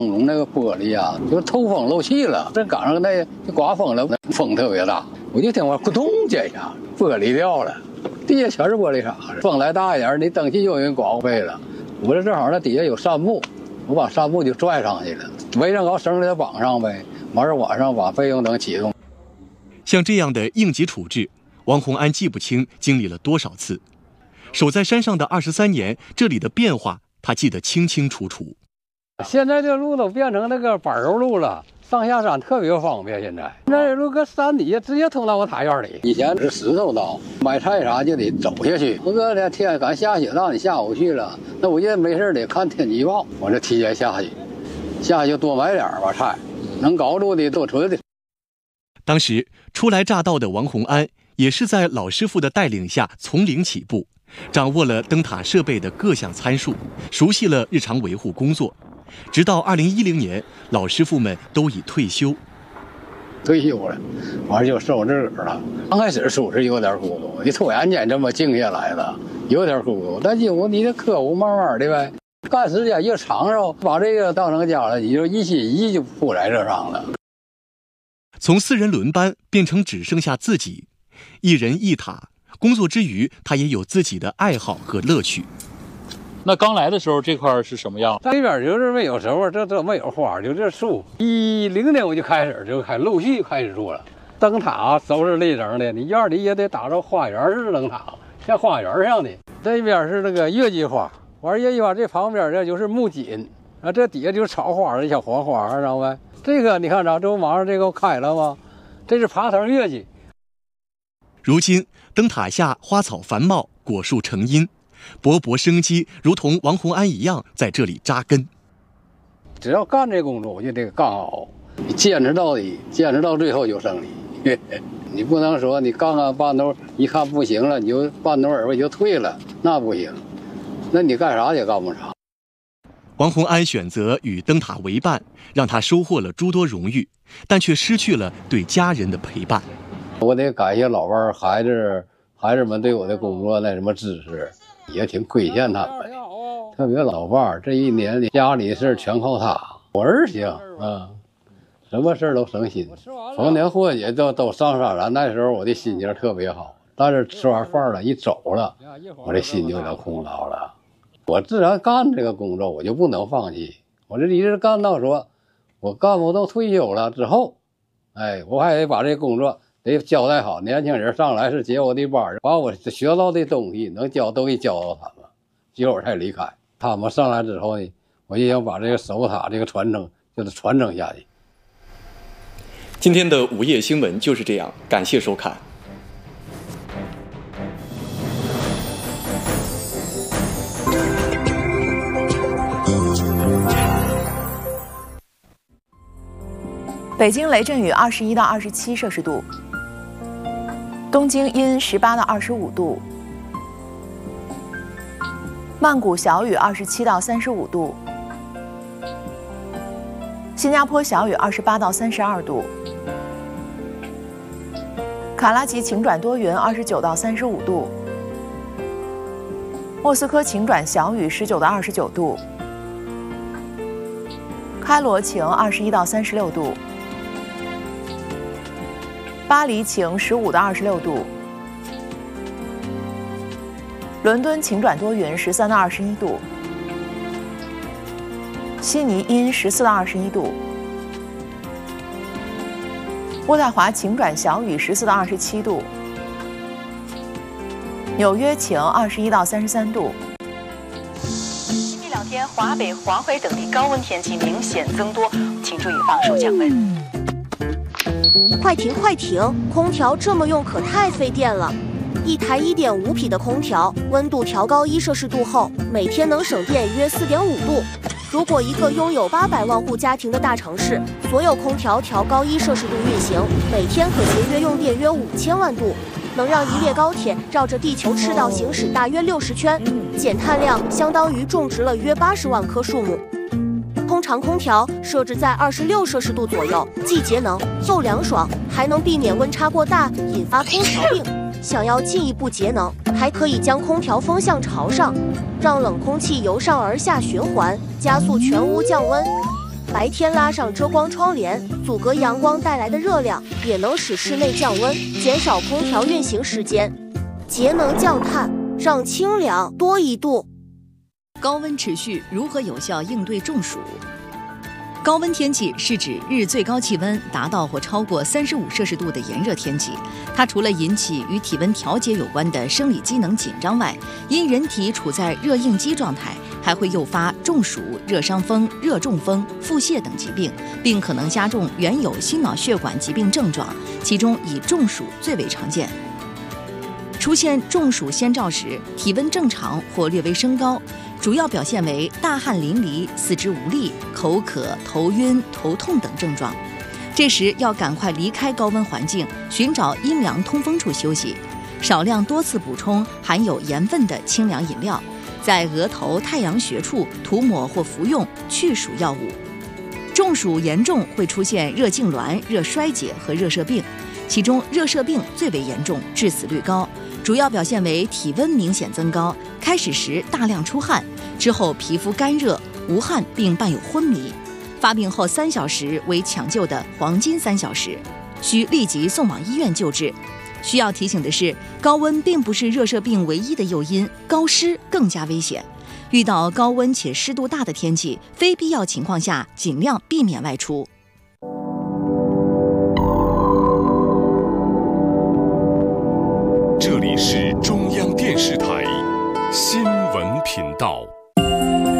那个玻璃啊，就透风漏气了。这赶上那刮风了，风特别大，我就听我咕咚这一下，玻璃掉了，地下全是玻璃碴。风来大一点，你灯芯就给刮过背了。我这正好那底下有扇布，我把扇布就拽上去了，围上高绳给它绑上呗。完事晚上把备用灯启动。 像这样的应急处置，王洪安记不清经历了多少次。守在山上的23年，这里的变化他记得清清楚楚。 现在这路都变成那个柏油路了，上下山特别方便。现在这路搁山底下直接通到我塔院里，以前是石头道，买菜啥就得走下去。不过这天赶下雪道，你下午去了，那我就没事得看天气预报，我这提前下去就多买点吧菜，能熬住的多存的。 当时初来乍到的王洪安也是在老师傅的带领下从零起步，掌握了灯塔设备的各项参数，熟悉了日常维护工作。直到2010年，老师傅们都已退休了，完就受这个了。刚开始属实有点孤独，你突然间这么静下来了，有点孤独。但经过你的刻苦，慢慢的呗，干时间越长了，把这个当成家了，你就一心一意就扑在这上了。 从4人轮班变成只剩下自己，1人1塔。工作之余，他也有自己的爱好和乐趣。 那刚来的时候这块是什么样？ 这边就是没有什么，这都没有花，就这树。10年我就开始陆续开始做了。灯塔收拾立整的，你院里也得打造花园式的灯塔，像花园上的。这边是那个月季花，完月季花这旁边这就是木槿啊，这底下就是草花的小黄花，知道没？这个你看这不马上这个开了吗？这是爬藤月季。 如今灯塔下花草繁茂，果树成荫，勃勃生机如同王洪安一样在这里扎根。 只要干这工作，我就得干好，你坚持到底，坚持到最后就胜利。你不能说你干半途一看不行了，你就半途而废就退了，那不行，那你干啥也干不长。 王洪安选择与灯塔为伴，让他收获了诸多荣誉，但却失去了对家人的陪伴。 我得感谢老伴孩子们对我的工作那什么支持，也挺亏欠他们。特别老伴这一年家里事全靠他，我儿行啊，什么事都省心。逢年过节都上山了，那时候我的心情特别好。但是吃完饭了，一走了，我这心就有点空落了。我自然干这个工作，我就不能放弃。我这一直干到说，我干不动退休了之后，我还得把这工作得交代好。年轻人上来是接我的班，把我学到的东西能教都给教到他们，结果才离开。他们上来之后呢，我就想把这个守塔这个传承就是传承下去。 今天的午夜新闻就是这样，感谢收看。 北京雷阵雨21到27摄氏度，东京阴18到25度，曼谷小雨27到35度，新加坡小雨28到32度，卡拉吉晴转多云29到35度，莫斯科晴转小雨19到29度，开罗晴21到36度，巴黎晴15到26度，伦敦晴转多云13到21度，悉尼阴14到21度，渥太华晴转小雨14到27度，纽约晴21到33度。 近2天，华北、黄北等地高温天气明显增多，请注意防暑降温。 快停快停！空调这么用可太费电了。一台1.5匹的空调，温度调高1摄氏度后，每天能省电约4.5度。如果一个拥有800万户家庭的大城市，所有空调调高1摄氏度运行，每天可节约用电约5000万度，能让一列高铁绕着地球赤道行驶大约60圈，减碳量相当于种植了约80万棵树木。通常空调设置在26摄氏度左右，既节能又凉爽，还能避免温差过大引发空调病。想要进一步节能，还可以将空调风向朝上，让冷空气由上而下循环，加速全屋降温。 白天拉上遮光窗帘，阻隔阳光带来的热量，也能使室内降温，减少空调运行时间，节能降碳，让清凉多一度。 高温持续，如何有效应对中暑？高温天气是指日最高气温达到或超过35摄氏度的炎热天气。它除了引起与体温调节有关的生理机能紧张外，因人体处在热应激状态，还会诱发中暑、热伤风、热中风、腹泻等疾病，并可能加重原有心脑血管疾病症状，其中以中暑最为常见。出现中暑先兆时，体温正常或略微升高，主要表现为大汗淋漓、四肢无力、口渴、头晕、头痛等症状。这时要赶快离开高温环境，寻找阴凉通风处休息，少量多次补充含有盐分的清凉饮料，在额头、太阳穴处涂抹或服用去暑药物。中暑严重会出现热痉挛、热衰竭和热射病，其中热射病最为严重，致死率高。主要表现为体温明显增高，开始时大量出汗，之后皮肤干热、无汗并伴有昏迷。发病后3小时为抢救的黄金3小时，需立即送往医院救治。需要提醒的是，高温并不是热射病唯一的诱因，高湿更加危险。遇到高温且湿度大的天气，非必要情况下尽量避免外出。 这里是中央电视台新闻频道。